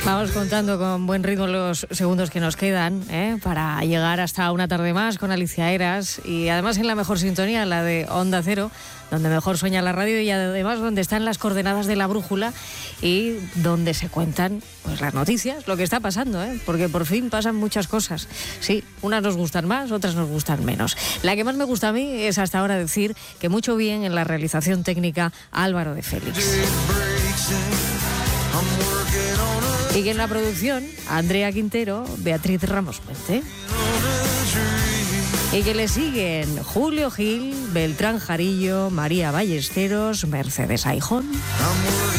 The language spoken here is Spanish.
Vamos contando con buen ritmo los segundos que nos quedan, para llegar hasta una tarde más con Alicia Eras, y además en la mejor sintonía, la de Onda Cero, donde mejor sueña la radio y además donde están las coordenadas de la brújula y donde se cuentan pues las noticias, lo que está pasando, porque por fin pasan muchas cosas. Sí, unas nos gustan más, otras nos gustan menos. La que más me gusta a mí es hasta ahora decir que mucho bien en la realización técnica Álvaro de Félix. Y que en la producción, Andrea Quintero, Beatriz Ramos Puente. Y que le siguen Julio Gil, Beltrán Jarillo, María Ballesteros, Mercedes Aijón.